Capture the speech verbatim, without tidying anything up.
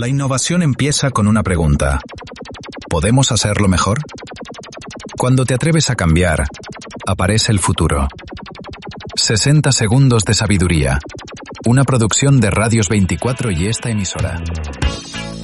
La innovación empieza con una pregunta. ¿Podemos hacerlo mejor? Cuando te atreves a cambiar, aparece el futuro. sesenta segundos de sabiduría. Una producción de Radios veinticuatro y esta emisora.